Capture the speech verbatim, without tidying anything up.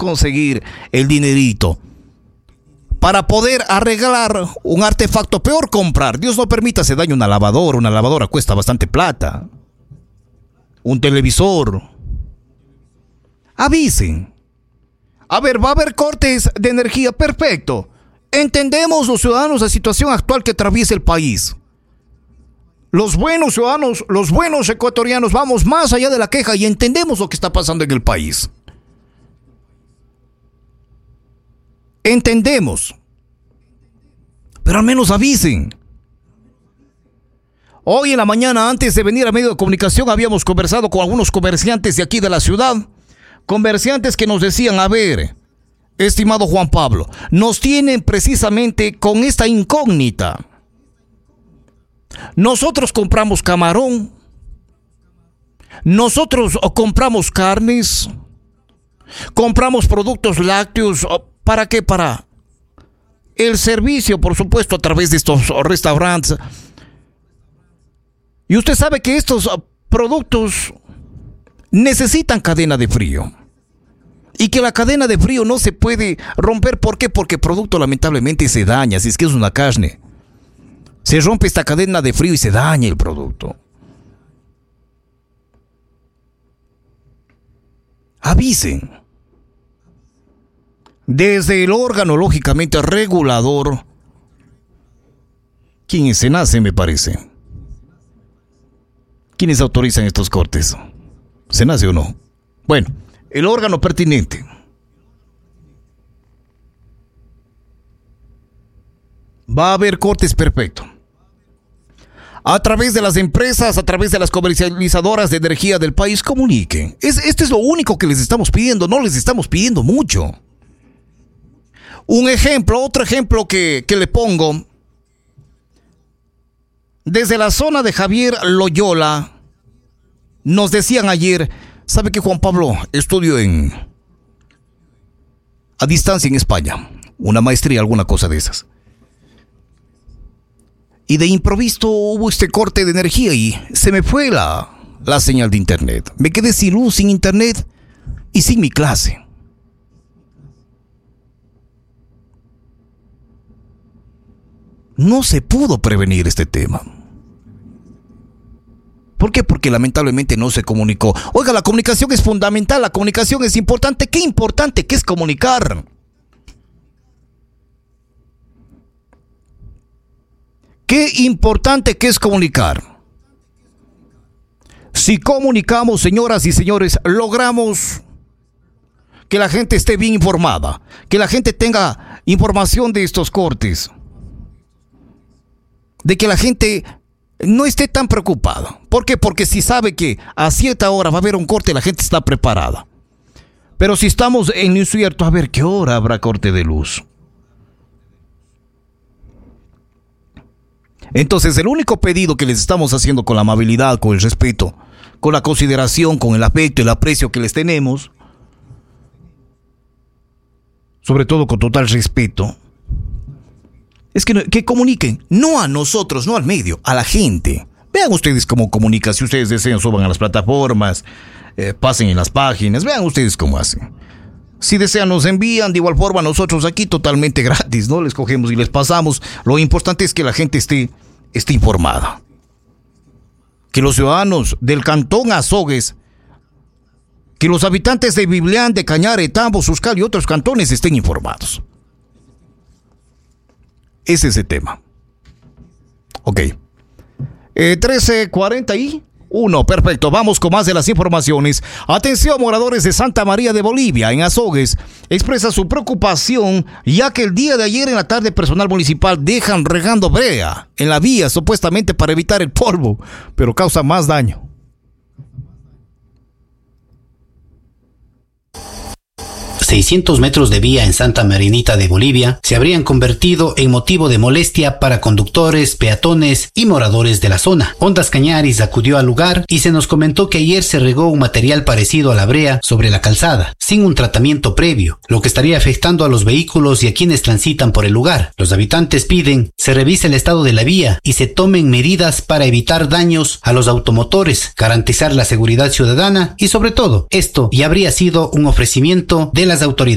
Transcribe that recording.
conseguir el dinerito para poder arreglar un artefacto, peor comprar. Dios no permita se dañe una lavadora. Una lavadora cuesta bastante plata. Un televisor. Avisen. A ver, va a haber cortes de energía. Perfecto. Entendemos los ciudadanos la situación actual que atraviesa el país. Los buenos ciudadanos, los buenos ecuatorianos, vamos más allá de la queja y entendemos lo que está pasando en el país. Entendemos. Pero al menos avisen. Hoy en la mañana, antes de venir a medio de comunicación, habíamos conversado con algunos comerciantes de aquí de la ciudad. Comerciantes que nos decían, a ver, estimado Juan Pablo, nos tienen precisamente con esta incógnita. Nosotros compramos camarón. Nosotros compramos carnes. Compramos productos lácteos. ¿Para qué? Para el servicio, por supuesto, a través de estos restaurantes. Y usted sabe que estos productos necesitan cadena de frío. Y que la cadena de frío no se puede romper. ¿Por qué? Porque el producto lamentablemente se daña. Si es que es una carne, se rompe esta cadena de frío y se daña el producto. Avisen. Desde el órgano lógicamente regulador, ¿quién es SENACE, me parece? ¿Quiénes autorizan estos cortes? ¿SENACE o no? Bueno, el órgano pertinente. Va a haber cortes, perfecto. A través de las empresas, a través de las comercializadoras de energía del país, comuniquen. Es, esto es lo único que les estamos pidiendo, no les estamos pidiendo mucho. Un ejemplo, otro ejemplo que, que le pongo. Desde la zona de Javier Loyola, nos decían ayer, ¿sabe qué, Juan Pablo? Estudio en, a distancia en España, una maestría, alguna cosa de esas. Y de improviso hubo este corte de energía y se me fue la, la señal de internet. Me quedé sin luz, sin internet y sin mi clase. No se pudo prevenir este tema. ¿Por qué? Porque lamentablemente no se comunicó. Oiga, la comunicación es fundamental, la comunicación es importante. ¿Qué importante que es comunicar? Qué importante que es comunicar. Si comunicamos, señoras y señores, logramos que la gente esté bien informada, que la gente tenga información de estos cortes, de que la gente no esté tan preocupada. ¿Por qué? Porque si sabe que a cierta hora va a haber un corte, la gente está preparada. Pero si estamos en lo incierto, a ver qué hora habrá corte de luz. Entonces, el único pedido que les estamos haciendo con la amabilidad, con el respeto, con la consideración, con el afecto, el aprecio que les tenemos, sobre todo con total respeto, es que, que comuniquen, no a nosotros, no al medio, a la gente. Vean ustedes cómo comunican. Si ustedes desean, suban a las plataformas, eh, pasen en las páginas, vean ustedes cómo hacen. Si desean, nos envían. De igual forma, nosotros aquí totalmente gratis, ¿no? Les cogemos y les pasamos. Lo importante es que la gente esté, esté informada. Que los ciudadanos del cantón Azogues, que los habitantes de Biblián, de Cañare, Tambo, Suscal y otros cantones estén informados. Ese es el tema. Ok. Eh, trece cuarenta y uno. Perfecto. Vamos con más de las informaciones. Atención, moradores de Santa María de Bolivia, en Azogues, expresa su preocupación ya que el día de ayer en la tarde personal municipal dejan regando brea en la vía supuestamente para evitar el polvo, pero causa más daño. seiscientos metros de vía en Santa Marinita de Bolivia se habrían convertido en motivo de molestia para conductores, peatones y moradores de la zona. Ondas Cañaris acudió al lugar y se nos comentó que ayer se regó un material parecido a la brea sobre la calzada, sin un tratamiento previo, lo que estaría afectando a los vehículos y a quienes transitan por el lugar. Los habitantes piden se revise el estado de la vía y se tomen medidas para evitar daños a los automotores, garantizar la seguridad ciudadana y sobre todo, esto ya habría sido un ofrecimiento de las autoridades.